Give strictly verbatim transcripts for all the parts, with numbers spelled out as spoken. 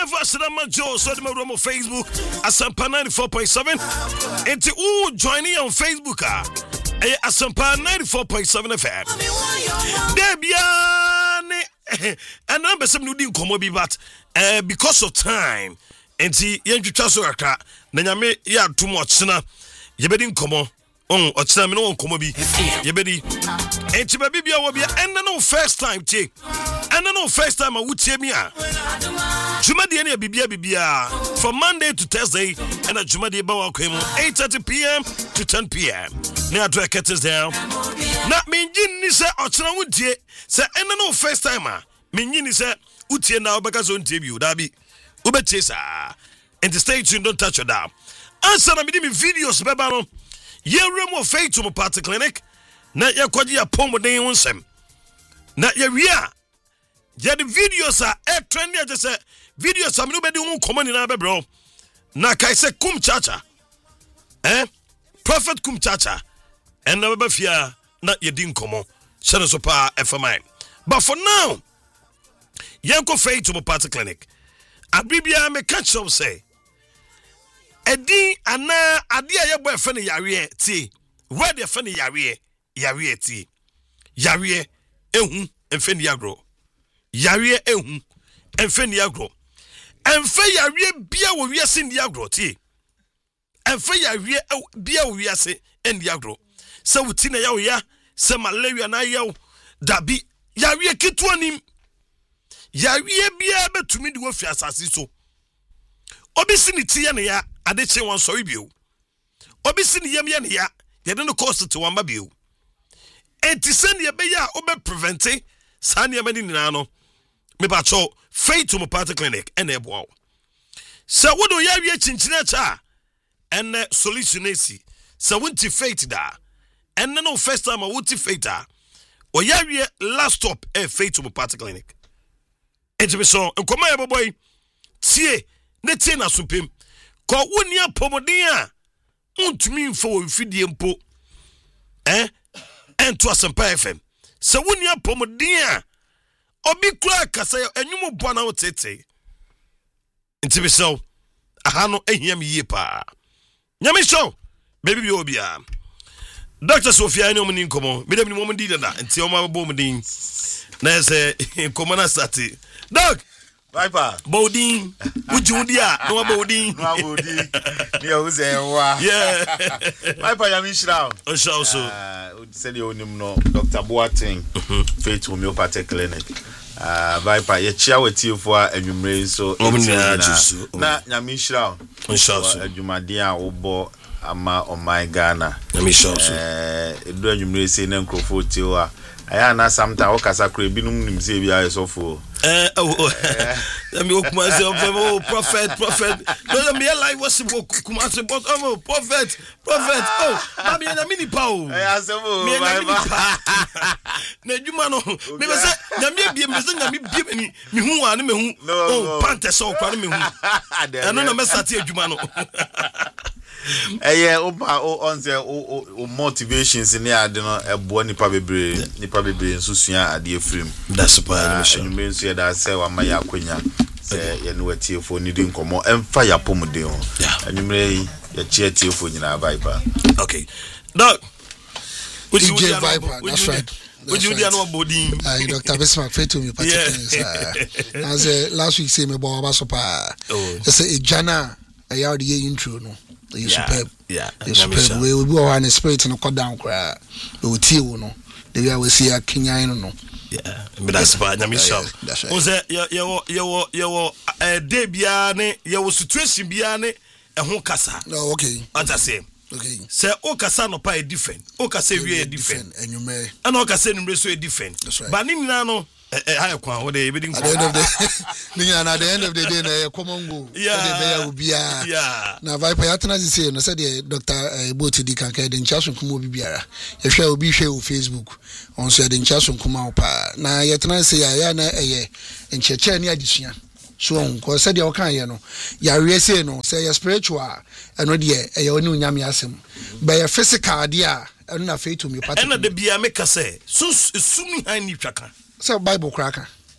Ever Cinema Joe, so the room on Facebook, Asampa ninety-four point seven. And to all joining on Facebook, Asampa ninety-four point seven F M. Debiane, and I'm some new deal come be but because of time, and see, Yanju Chasoaka, Nanyame, ya too much, na, Yabedin Como. Oh, what's time no come be? Yabedi. And to baby, I will be and no first time, Che. And no first time I would say me. Jumadi Bibia Bibia from Monday to Thursday, and a Jumadi Bawa came eight thirty p.m. to ten p.m. Now to a curtains down. Not me, Jinny said, or China would say, say, and no first timer. Minini said, Utia now because on T V, Dabi Ubetesa. And the stage you don't touch your down. Answer me videos, Babano. Ye room of faith to my party clinic. Not your quadia pomo day on sem. Not your ria. Yeah, the videos are a trendy. I just said videos are nobody won't come in our bro. Nakai say kum chacha. Eh? Prophet kum chacha. And never fear not your din como. Send us a power for mine. But for now, Yanko faith to my party clinic. Abibia me catch up say. Edi ana adia ye boyfriend yare ti where the friend yare yare ti yare ehu enfeni agro yare ehu enfeni agro enfe yare bia wo wiase ndi agro ti enfe yare bia wo wiase ndi agro se wuti na ya wo ya se malaria na ya dabi yare kitwanim yare bia betumi di wo fi asase so obisi ni ti ya na ya adeche wan sorry bio obisi ni yam ya ne ya ye de no cost to wan ba bio enti send ye be ya obe prevent san ye mani nina no me ba cho faith to my party clinic and e bo so wo do ya wie chinchina cha and solution esi so won't faith da and no first time I won't faith da o ya wie last stop e faith to my party clinic enti be so nkoma ye boy tie ne tie na supem ko wonia pomodin a untumi mfo wo mfidie mpo eh ento Asampa F M se wonia pomodin a obi kura kasa enwum bo na wotete nti be so aha no ehia me yie pa nyame show baby bi obia Doctor Sophia any omni nkomo me dem ni mom di da nti o ma bo mdin na se nkomo na sati doc Viper Bodin Ujudia no Bodin no Bodin yeah who say wa yeah Viper ya mishra o sha so ah say the onim no Doctor Boateng Faith Homeopathy Clinic ah Viper ye chia wetifo anwumre so na nya mishra o sha so adwumade a wo ama o my Ghana nya mishra so eh edu anwumre say na nkrofo tiwa aya na samta o kasa kra binum nim se bia yesofo eh oh let me okuma say oh prophet prophet no me like what okuma say but oh prophet prophet oh na me na mini pa oh eh asemo me na mini pa na djuma no me be say na me bie me say na me bie ni me hu wa na me hu oh pante so kwa na me hu e no na me start djuma no eh yeah opa on say o motivations ni ade no ebo nipa bebre nipa bebre nsusua ade afrim that's why you mean say that say wa maya kwenya say ye no watiefo ni di nkomo emfa ya pomode ho anwumre ye chia tiefo nyina Viper okay doc D J Viper that's right would you dey no Bodin ah Doctor Bismarck Faith Homeopathy Clinic as last week say me bo ba so pa say ejana aya the intro no you superb yeah superb we we go on spirit no go down kra we tie wo no the way we see akinyan no yeah but that's why nyame show o say ye ye ye ye eh day bia ne ye wo situation bia ne e ho kasa no okay what I say okay say o kasa no pa e different o kasa we e different enyume and o kasa nimre so e different but ni nyina no eh high kwa what they bidding at the end of the day at the end of the day na common go yeah obia yeah na Viper yatena say no say the Doctor Boti di kan ka de nchaso nkumo obi biara ye hwe obi hwe o Facebook on so de nchaso nkuma pa na yatena say ya na eye ncheche ne adisua so on ko say de o kan ye no ya we say no say ya spiritual eno de eye oni unyame asem ba ya physical de a eno na Faith Homeopathy eno de bia make say so sumi han ni twaka say Bible cracker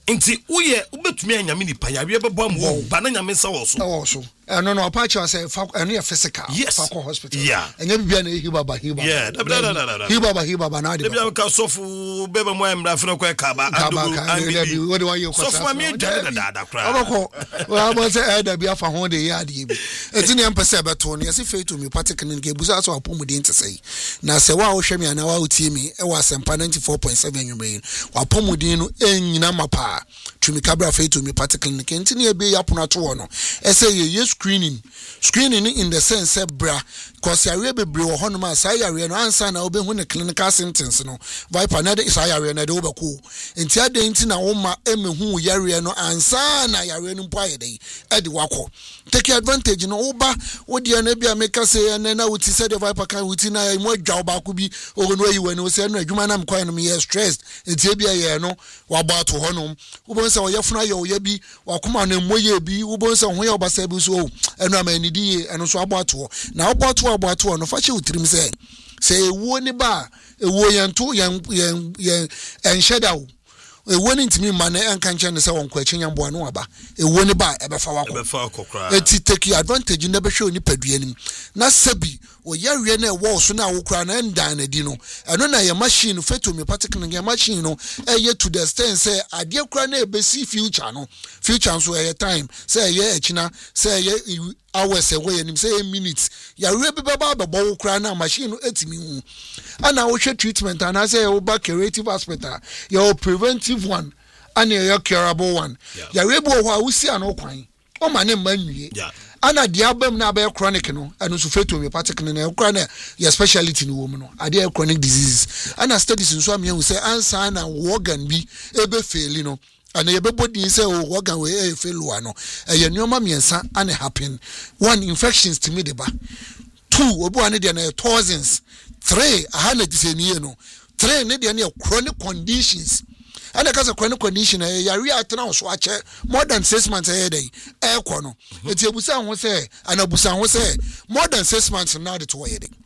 nti uye ubetumi anyame nipa yawe bebo am ba na nyame nsa wo so wo so no no pa cha say fa eno ya physical fa ko hospital enya bibia na hi baba hi baba yeah hi baba hi baba na de bibia ka sofu beba mo amra fina ko ka ba adugu ambi what do you sofu ma me dwa da da da kra obako wa mo say e da bia fa ho de ya de bi etini am pese beto no yesi Faith Homeopathic Clinic e busa so apomuden tsei na se wa wo hwe me na wa utie mi e wa sempa ninety-four point seven nwumre wa apomuden no enyina mapa tumi kabra Faith Homeopathic Clinic entini e be yapono to wo no e say ye screening screening in the sense say bra cause yare bebre wo hono ma say yare no ansa na obehu ne clinical symptoms no viper na de say yare na de obeko enti ade enti na wo ma emehu yare no ansa na yare no mpo ayede e de wako take advantage no oba wo de na bia make say na na wuti say the viper kan wuti na mo dwa oba ko bi o no yi wani o say no adwuma na mkwan no me stressed enti bia ye no wa ba to hono wo bon say wo yefuna ye wo ye bi wa kuma na moye bi wo bon say ho ye obasa bi so enu amanidi enu so aboato na aboato aboato no fa che utirim se se ewo ni ba ewo yento yen yen yen enhyedawo ewo ni ntimi ma na enka nche ne se won kwa chinya mboa no aba ewo ni ba ebefa wako ebefa akokra eti take advantage na be hwe oni padua nim na sabi o yawe na ewo so na awokra na ndan na di no eno na ye machine Faith Homeopathic na ye machine no eye to the extent say ade kra na ebesi future no future so eye time say ye echina say ye hours away nim say minutes yawe be baba baba wokra na machine no etimi hu ana wo hwe treatment ana say wo ba curative hospital your preventive one and your curable one yawe bo ho a wusi ano kwan o ma ne manwie ana dia bam na ba chronic no anu so Faith Homeopathic no na kra na your specialty no wo no ade chronic diseases ana studies nso am hu say answer na organ bi ebe fail no ana ye bebodi say o organ we e fail no e nyoma miensa ana happen one infections to me de ba two obo ane de na thousands three ahana disenie no three ne de na chronic conditions and because of chronic condition yari atena so ache more than six months a day e ko no eti ebusa ho say ana busa ho say more than six months now the to ye day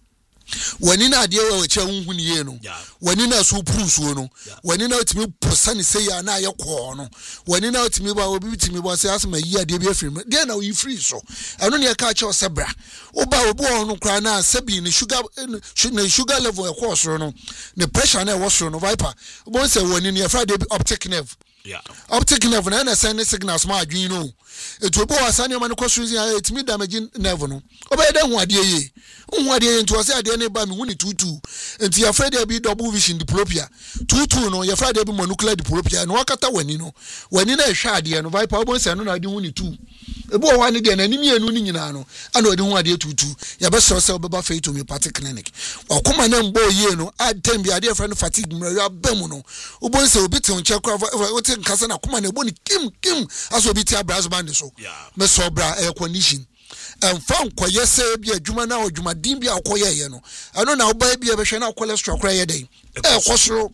wani na ade we che hunhun ye no wani na so prusu no wani na otimi posane say ya na ye ko no wani na otimi ba obi timi ba say asema yi ade bi afiri de na we free so eno ne ka che osebra oba obo no kra na sabi ni sugar ni sugar level e ko so no ne pressure na e wo so no viper obo say wani ne friday optic nerve yeah optic nerve na na send signals ma adwin no etuobo wasane ma ne kwaso ya etimi damage nerve no oba de hu ade ye hu ade ye nto say ade ne ba me hu ni tutu enti ya friday bi double vision diplopia tutu no ya friday bi monocular diplopia no wakata wani no wani na ehwa ade no viper obo say no na ade hu ni tu ebo wa ne de na ni mienu ni nyina no ana ode hu ade tutu ya be so say obeba Faith Homeopathic Clinic wakoma na mbo ye no adem bi ade friend fatigue mra bam no obo say obi te nche kwa wote nkasa na koma na ebo ni kim kim aso obi ti abraz band so me so bra air condition and found koye say bi adwuma na adwuma din bi akoye ye no ano na oba bi e be hwe na cholesterol kra ye den e kosoro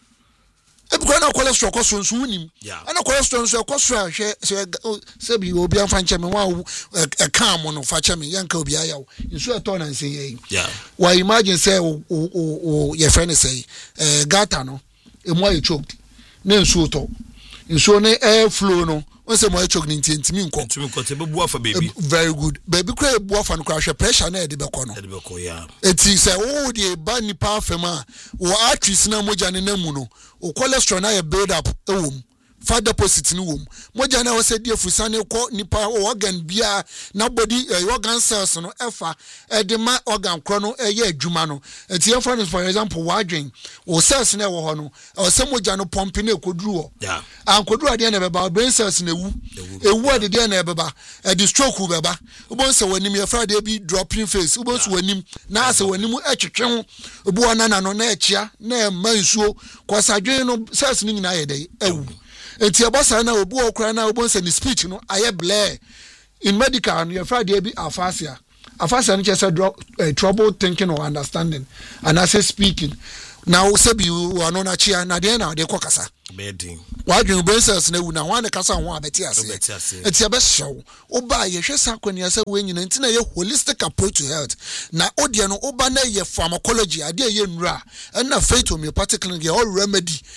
e bi na cholesterol kosoro nso unim ana cholesterol nso kosoro hwe se bi obi anfa nche me wa e kan mo no fa che me yanka obi ayawo nso e to na nse ye wa imagine say o ye friend say eh gata no e mo aye choked na nso to nso ne air flow no once mo chok ni ntimi nko ntimi nko te bebu afa baby very good baby kra ebu afa no kra hwe pressure na e de beko no e de beko ya eti say o de ba ni pa afema wo arteries na moja ne namu no o cholesterol na e build up ewom fat deposit ni wom moja na wo se die fusane ko nipa organ bia na body organ cells no efa e de ma organ kro no e ye adwuma no eti e for example wadwen wo cells na e wo ho no o se moja no pump na ekoduru wo yeah an koduru ade na beba brain cells na ewu ewu ade de na beba e de stroke beba ubon se wanim ye fra de bi dropping face ubon se wanim na se wanim etwetwe ho obu onana no na echia na mansuo kwasadwen no cells ni nyina ye de ewu enti abasa na obu okra na obo nse ni speech no aye blare in medical no your friday bi aphasia aphasia no just uh, trouble thinking or understanding and I say speaking now sabi you are no na chia na de na de kokasa bedin wadwen braces na wu na wan kasa ho abeti ase enti abehyew oba ye hwesa kwani ase we nyina enti na ye holistic approach to health na odie no oba na ye pharmacology ade ye nwura na Faith Homeopathic Clinic ye all remedy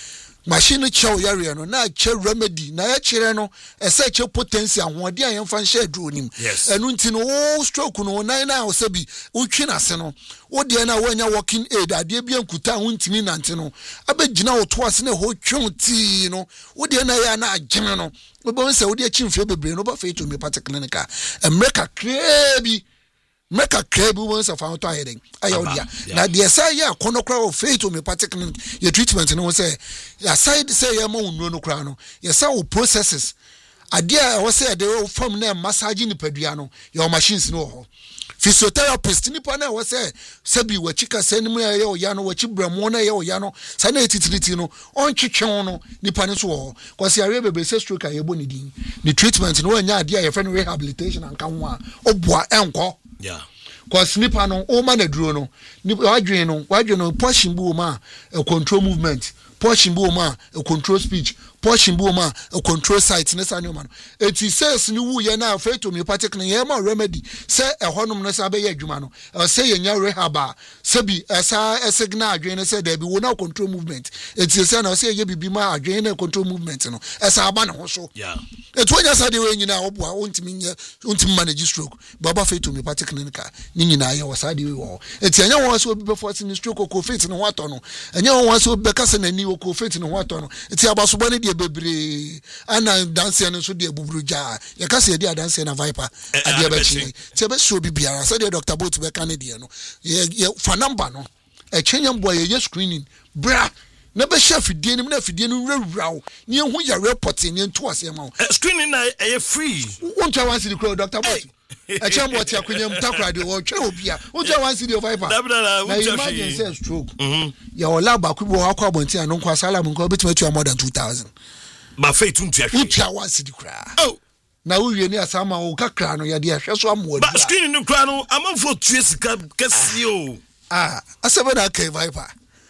machine chow yare no na che remedy na ya kire no ese che potency ahode an yemfa share dro nim enu nti no wo stroke no nine na osabi utwi na se no wo de na wanya working aid ade bia nkuta ho ntimi nante no abegina wo to ase na ho twon ti no wo de na ya na agene no wo bo nse wo de chimfe bebre no ba Faith Homeopathic Clinic America krebi make a crable once of our tiring. I odia. Now, the say, ya, conocra of Faith Homeopathic your treatment, and say, aside say, ya moon no crano, yes, our processes. A dear, I was say, they will form them massaging the pediano, your machines no. Physiotherapist, Nipana was say, Sabi, what chica send me a yano, what chibramona, yo yano, sanity tritino, on chichono, Nipanis war, was your rebel stroke a bonidin. The treatment, no idea, your friend rehabilitation and come one, oh, boy, uncle. Yeah. Cause nipa no o ma na duro no nipa wadwen no wadwen no portion bu ma a control movement portion bu ma a control speech portion bu ma a control sight ne sa no ma no eti says ni wu ye na Faith Homeopathic na ye ma remedy say e honom no sa be ye adwuma no say ye nya rehab say bi esa signal adwen ne say there be wo na control movement eti say na say ye bibi ma adwen na control movement no esa aba na ho so yeah etu anya sa de we nyina oboa ontimi nye ontimi manage stroke baba Faith Homeopathic Clinic ni nyina ye wo sa de we wo eti anya wo so be force ni stroke ko Faith no wato no anya wo so be kasa na ni wo ko Faith no wato no eti abaso bone de bebre ana dance no so de buburuja ye kasa ye de dance na Viper ade ba chi ti be so bibiara so de Doctor Boat be kan de no ye fa number no e chenyam boy ye screening bra na be chef die nim na fidie no wrawraw ni ehu ya report ni nto ase ma screening na e free won't I want to the Doctor Boat a cham what ya kunyam takra de wo twa obia won't I want to the Viper na imagine say stroke mhm ya ola ba ku bo akwa bonti an nko asala mun ko betima tu more than two thousand ba Faith untu ahwe utwa want to the kra oh na wo wie ni asama wo kakra no ya de ahwe so amwo ba screening no kra no amafo tue sika kesi o ah asaba na kai Viper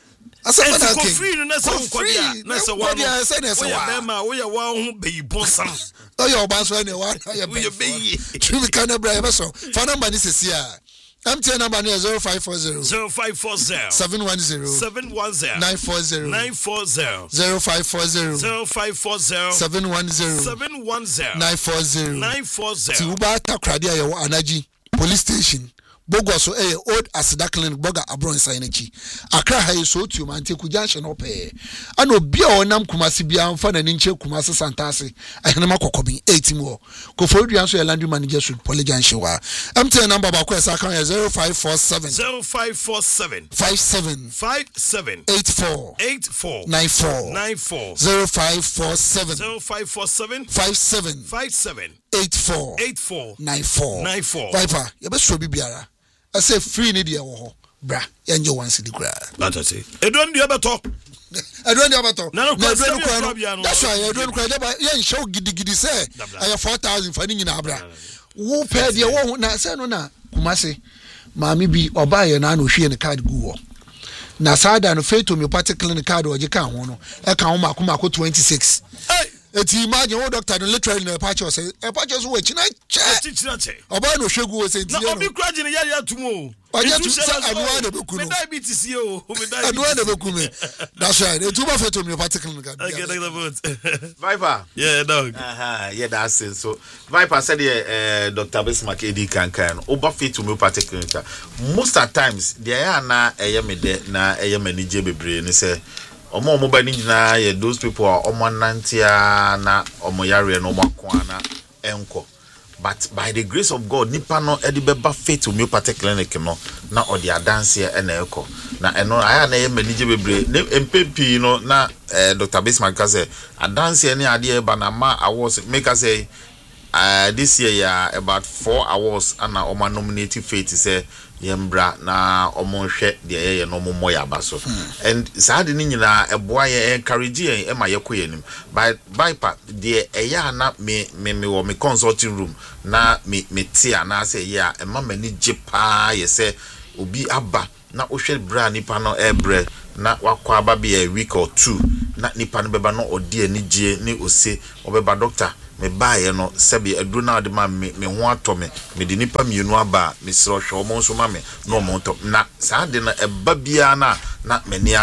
asaba na kai free no na so nkodia na so wa no say na so wa be ma wo ya wa ho beyibon sam oh your boss when you want your baby you can bra so phone number ni sesia M T N number is zero five four zero zero five four zero seven one zero seven one zero nine four zero nine four zero zero five four zero zero five four zero seven one zero seven one zero nine four zero nine four zero ti uba takrade ayo anaji police station Bogo so eh old Asida Clinic boga abron signachi Accra high so tu man te kujanche no pe ana obi a onam Kumasi bia mfa na ninche Kumasi Santase ahenema kokobi eight mo ko foduan so land manager should polijanche wa M T N number ba ko esa kan zero five four seven zero five four seven five seven five seven eight four eight four nine four nine four zero five four seven zero five four seven five seven five seven eight four eight four nine four nine four Viper you be so bibiara I say free ni dia wo ho bra yenje one city kra that I say edon dia beto edon dia beto na edon kra no that's why edon kra dia ba yen show gidigidi say I four thousand fa ni nyina bra wo pe dia wo na say no na Kumasi maami bi oba ye na na ohwie ne card gu wo na sada no Faith Homeopathic Clinic card o je ka ho no e ka ho mako mako twenty-six hey eti imagine wo doctor no literally na patch say e patch so we china che china che oba no hwegu wo say na obi kraje ne yare atumo oje tu say anuwa na beku no me diabetes yo me diabetes anuwa na beku me that's right e tu ba Faith Homeopathic Clinic okay take the vote Viper yeah dog aha yeah that's it so Viper said eh Doctor Bismarck Edi Kankan oba Faith Homeopathic Clinic most at times there are na eye me de na eye manage bebre ne say omo omo ba ni nyina ye those people are omo nantia na omo yare no makwa na enko but by the grace of God nipa no edi beba Faith Homeopathic Clinic no na odi adanse e na eko na eno aya na ye manage bebre M P P no na eh, Doctor Bismarck say adanse ni ade e ba na ma awards make us say uh, this year yeah, about four hours and na omo nominate Faith say yembra na omo hwe de ye no momo ya baso and saade ni nyina eboa ye encourage ye e ma ye koyenim by Viper de eya na me me me wo me consulting room na me me tia na say ye e ma mani jepa ye say obi aba na ohwe bra nipa no ebre na wakwa aba be a week or two na nipa no beba no odi ani gie ni ose obeba doctor me baye no sebi adru na de ma me me ho ato me me de nipa mienu aba me sro hwe omo nso ma me no mo to na saa de na eba bia na na mani age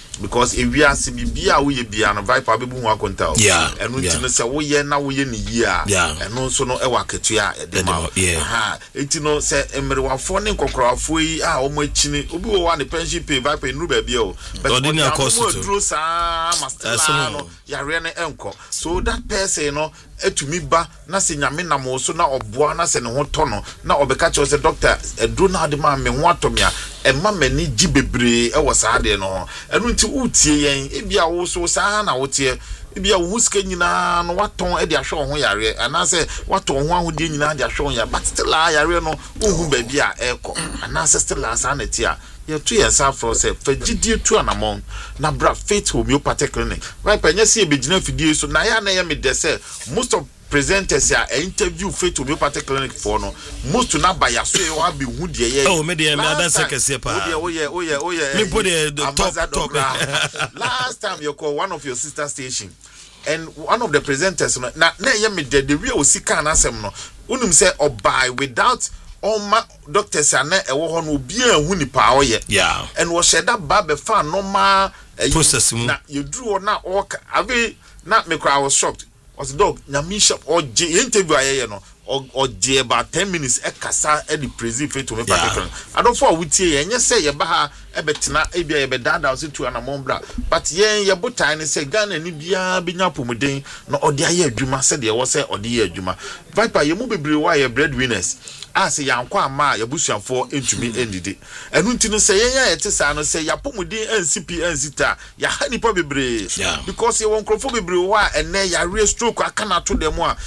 because if we are see bia we be an Viper be bu akonta yeah and we tin say we ye na we ye ni yia and no so no e wa ketua e de ma ha enti no say emerewafo ne nkokorafo yi a omo achini obi wo wa ne pension pay Viper nu ba bia o but ordinary cost to dro sa master no yare ne enko so that person no etumi ba na se nyame na mo so na oboa na se ne ho to no na obeka che o se doctor edro na de ma me ho atomia e ma mani gi bebre e wo sa de no enu nti utie yen e bia wo so sa na wotie e bia wo huska nyina no waton e de ahwe ho yare ana se waton ho ahode nyina de ahwe ho ya but still a yare no ohu ba bia e ko ana se still a sa na ti a ye tu ye sa for se fagidie tu anamon na bra Faith Homeopathic Clinic right pa nya se e begina fidie so na ya na ye me de se most of presenters ya interview Faith Homeopathic Clinic for no most na ba ya so e wa be hu de ye oh me de me adan sekese pa oh yeah oh yeah oh yeah me put the top top last time you call one of your sister station and one of the presenters na na ye me de the we o sika na asem no unum say obai without all my doctors are na e wo ho no obi anhu nipa o ye yeah and wo sheda ba be fa normal process mu na you drew na o ave na me cry I was shocked was dog nyamisha or interview aye no or je about ten minutes e kasa e di praise Faith Homeopathic Clinic I don't for wutie ye say ye ba ha e betina e bia ye be dada so tu ana mombra but ye ye botai ne say Ghana ni bia bi nya pomuden na odi aye adwuma say de wo say odi ye adwuma Viper ye mu bebre wa ye breadwinners as yankwa ama ya busuafo entumi endide enu ntino se yenya yete sa no se yapomuden ncp ncita ya hanipa bebre because ye won krofo bebre wa ene ya re stroke aka na to dem a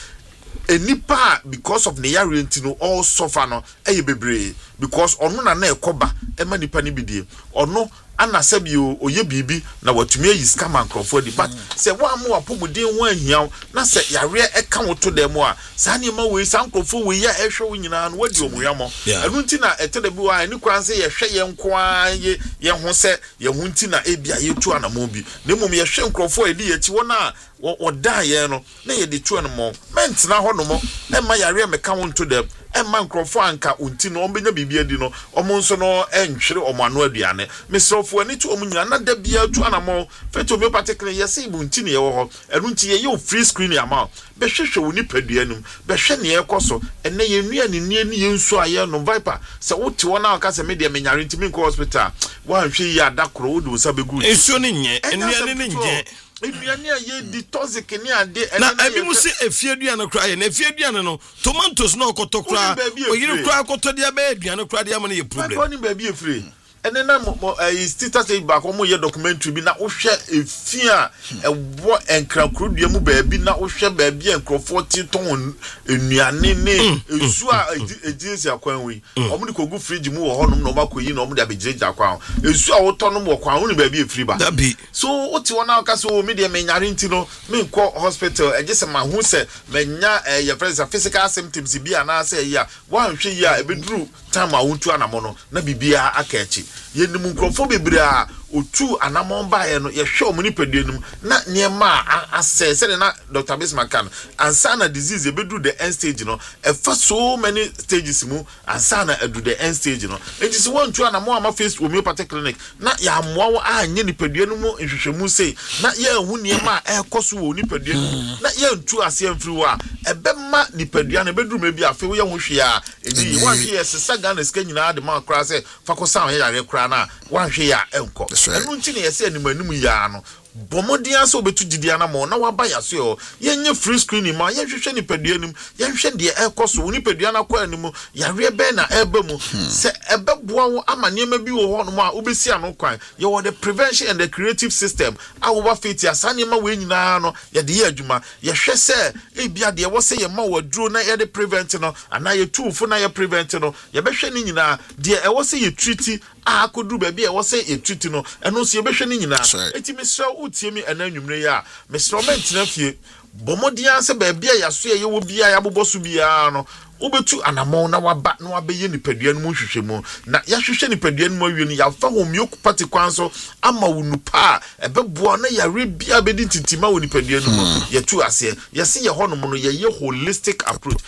enipa because of ne yare ntino all suffer no eye bebre because ono na na ekoba e ma nipa ni bidie ono ana sabio oye bibi na watumi ayi scam ankrofo di but se wa mo apomuden ho ahia na se yare e ka woto dem a sa ne ma we san krofo we ya ehwe wo nyina no wadi omuhwamo enu nti na etede bi wa ani kwan se ye hwe ye nkoa ye ye ho se ye ho nti na ebia ye tu anamo bi ne mum ye hwe nkrofo edi ye ti wona oda ye no na ye de tu anamo mentina ho no mo e ma yare me ka wonto dem e ma nkrofo anka unti no ombenya bibia di no omo nso no enhwere omo anu aduane mesrofo ani tu omo nyina na da bia tu anamo Faith Homeopathic Clinic yesi bu nti ne ye wo ho enu nti ye yo free screen ama be hwehwe woni paduanum be hwe ne ekoso ene ye nua ne nie ne ye nsu aye no Viper se wote wona aka se me de menyare nti min ko hospital wa hwe ya adakoro wo de sa be good ensu ne nye enua ne nye Ebiani aye di toxic ni ade na ebi mu se efieduane kra ye na efieduane no tomatoes no okoto kra oyire kra okoto dia be aduane kra dia mo ne ye problem ko ni ba bi efire ene na mo status e ba ko mo ye documentary bi na wo hwe efia ewo enkra krodua mu ba bi na wo hwe ba bi enkrofo ti ton enuane ne esu a ejinsi akwan wi omo ni kogu fridge mu wo honom no makoyi na omo de abejeje akwan esu a wo to no mo kwan wo ni ba bi efiri ba so wo ti wona aka so me de menyare nti no me nko hospital ejese ma hu se menya ye friends physical symptoms bi ana se ya wa hwe ya ebeduru time a wontu anamo no na bibia aka echi ye nimu nkrofo bebre a otu anamon bae no ye hwe omuni paduanum na niema asese na Doctor Bismarck ansana disease ebedu the end stage no e fa so many stages mu ansana edu the end stage no enti se wontu anamon ama Faith Homeopathic Clinic na ya moawo anye ni paduanum nhwehwemu sei na ye hu niema e koso wo ni paduanum na ye ntu ase amfiri wa ebema ni paduan ebedu ma bi afi wo ye ho hwe a edi wan hwe ye sesa Ghana ska nyina de ma kra se fa ko sa ye yare kra na wan hwe ya enko enu nti ne yesi animu animu ya no bomodian so betu gidia na mo na waba yaso yo yenye free screen ma yenhwehwe ni paduanum yenhwe de ekoso ni paduan akwa animu yare be na ebe mu se ebeboa wo amanema bi wo ho no a obesi ano kwan ye wo the prevention and the creative system awoba Faith asanema we nyina no ye de ye adwuma ye hwe se ebia de wo se ye ma waduro na ye de prevent no ana ye toolfo na ye prevent no ye behwe ni nyina de e wo se ye treat a kodu ba bi e wo se ye treat no eno se ye behwe ni nyina eti mesra utie mi enanwumre ya mesra mentina fie bomodia se ba bia yaso ye wo bia ya bobosu bia no obetu anamon na waba na wabeye ni paduan mu hwehwemu na ya hwehwe ni paduan mu awie ni ya fa homeopathic kwanso ama wunupa ebeboa na ya rebia bedi titima woni paduan mu yetu ase yesi ye honom no ye ye holistic approach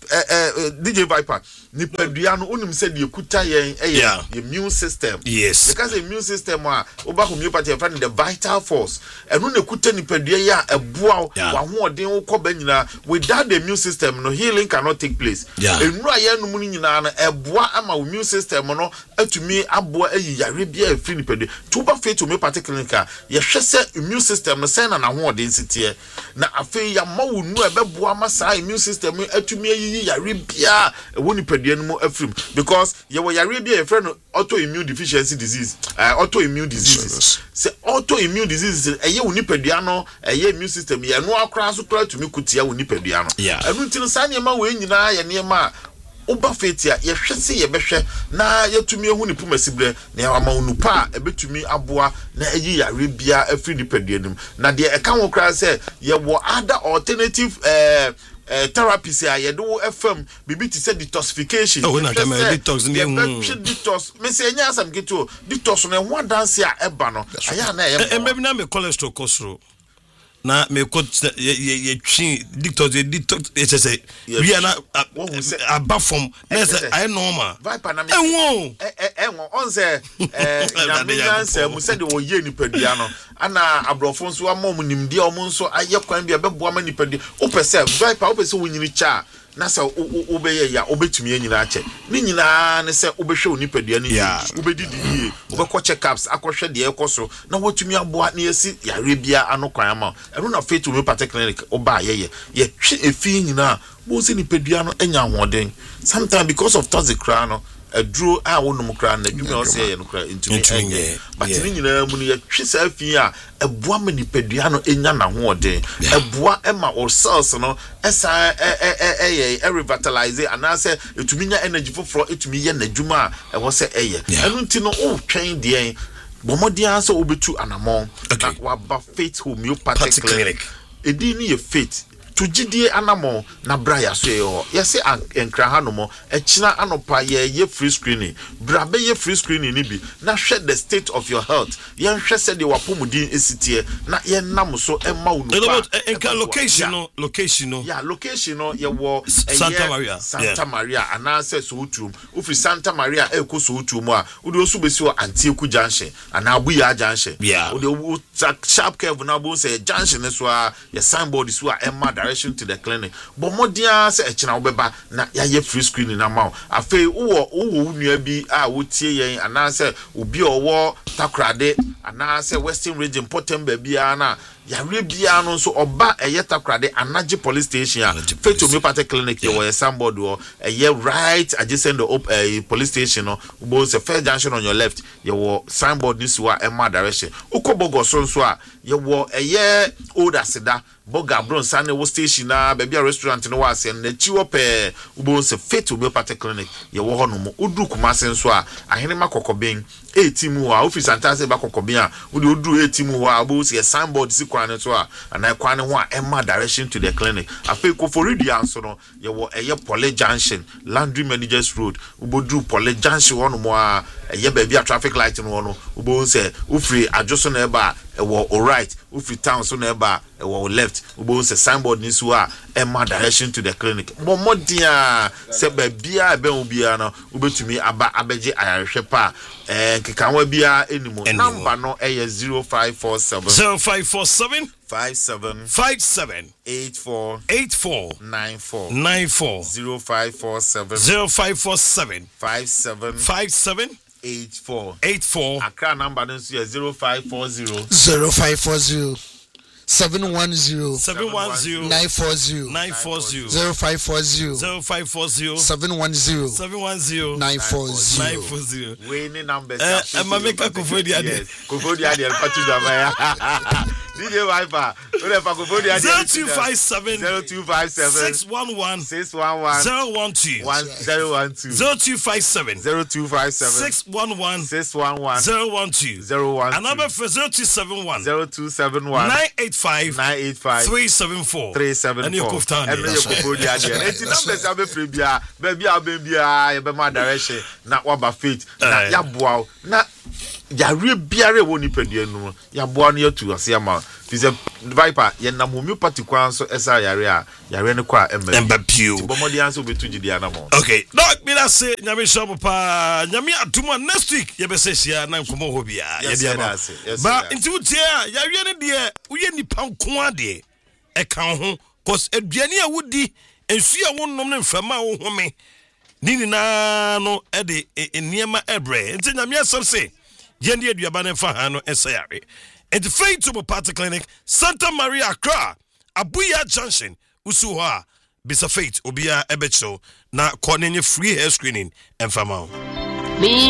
eh, eh, D J Viper nipadua no onim se de kuta yen eh immune system. Yes. Because immune system a oba homeopathy friend the vital force. Eno ne kuta nipadua ya eboa wa hoɔden wo kɔba nyina. Without the immune system no healing cannot take place. Enu aye no mu nyina no eboa ama immune system no atumi aboa ayi yare bia afiri nipadua. Tuba faith homeopathy clinic a ye hwese immune system no sɛ na na hoɔden sitie. Na afei ya ma wo nu ebeboa ma sa immune system atumi ayi yare bia ewo nipadua no mu afrim because ye wo yare bia e friend autoimmune deficiency disease uh, autoimmune diseases say autoimmune diseases eye wo nipadua no eye immune system ye no akra so kra tumi kutia wo nipadua no enu ntino sa ne ma we nyina ye ne ma oba fetia ye hwese ye behwe na yetumi ehu ni pumasibre na ama onupa ebetumi aboa na eyi yare bia afri nipadua nim na de e ka wo kra say ye wo other alternative uh, Uh, therapy say I do F M bibi ti say detoxification. Oh, na tell detox ni hmm. Detox. Me say nya asam keto detox no one dance ya eba no. Aya na e. E maybe na me cholesterol kosro. Na me ko ye ye twi detox ye detox e say we na aba from na say I normal. Viper na me. Enwo. Eh eh enwo on say eh na me answer mu say de wo ye nipadua no. Ana abrofo nso amom nimde omo nso aye kwan bia beboa ma nipadua. O pese Viper o pese wo nyini cha na say wo be ye ya obetumi anyina ache. Ni nyina ne say obehwe wo nipadua ni obedidi yie. Obekọ checkups akohwe de ekoso na watumi aboa na yesi yare bia anokwan ama. Eno na faith homeopathic clinic oba ye ye ye twi efi nyina bo se nipadua no enya hoden. Sometimes because of toxic cry no a draw a wonum kra na dwuma o say ye no kra ntumi enye but ni nyina mu no ye twi sa afi a eboa ma nipadua no enya na hoden eboa ema or cells no esa e e e revitalize anase etumi nya energy foforo etumi ye na dwuma a e wo say eye enu nti no o twen de bomodia so obetu anamon na wa ba faith homeopathic clinic edi ni ye faith to gidie anamo na braya so yo yesi enkra hanomo echina anopa ye ye free screening brabe ye free screening ni bi na hwe the state of your health ye hwe se de wapomudin esitie na ye nam so emma unu pa enka location no location no yeah location no ye wo Santa Maria Santa Maria anase so utum ufi Santa Maria eko so utum a udi osu besi o Antieku junction ana abuya junction udi sharp curve na bo say junction so a ye signboard so a emma direction to the clinic but modia say echina obeba na ya ye free screening na ma afei wo wo nua bi a wotie yen anase obi owo Takrade anase Western Region Potembe bia na yare bia no so oba eye Takrade Anaje police station faith homeopathic clinic you were somebody or eye right adjacent the uh, police station no bo say first junction on your left you were signboard this wa emma direction ukobogo so so a you were eye old asida Boga Bron Sane wo station na baby a restaurant no was and the chiwo pe ubo se faith homeopathic clinic ye wo hono mo udu Kumase nso a ahene makokobin eighteen mu a office antase ba kokobin a udi udu eighteen mu a ubo se signboard si kwan so a ana kwan ho a emma direction to the clinic afei ko for ready anso no ye wo eye Pole Junction Landry Managers Road ubo du Pole Junction hono mo a eye baby a traffic light no no ubo se ufri adjoso na eba e wo right ufri town so na eba e wo left ubo se signboard ni so a emma direction to the clinic momodia se ba bia be ubia no ubetumi aba abeje ayarehwe pa eh kekawa bia enimo number no eh zero five four seven zero five four seven five seven five seven eight four eight four nine four nine four zero five four seven zero five four seven five seven five seven eight four eight four Accra number no zero five four zero zero five four zero seven one zero seven one zero nine four zero nine four zero zero five four zero zero five four zero seven one zero seven one zero nine four zero nine four zero. We need numbers. Eh, I'm making Kofodi ade. Kofodi ade patu dama. D J Viper. Ore pa Kofodi ade. zero two five seven zero two five seven six one one six one one zero one two one zero one two zero two five seven zero two five seven six one one six one one zero one two zero one another for zero two seven one zero two seven one nine eight five nine eight five three seven four three seven four. and you koftan and you Kofodi ade. Enti numbers abe free bia baby abe bia e be ma direction na waba faith na ya boa na yare biare wo nipadua no ya boa no yatu ase ama Is a Viper, Yenam homeopathy kwan so esa yare a yare ne kwa emba. Emba piu. Bomodi anso betu gidi anamo. Okay, no me that say nyame shop pa nyame atuma next week ye be say sia na nkomo ho bia ye dia ba. Ba nti wutia yare ne de uye nipa nko ade e kan ho cause aduane a wudi ensu a wonnom ne mfama wo home ni ni na no e de niema ebre nti nyame asem say ye ndi aduaba ne fa ha no esa yare. At the Faith to Party Clinic, Santa Maria Accra, Abuya Junction, Usuha, Bisa Faith, Obia Ebecho, na Cornenia free hair screening and Famao.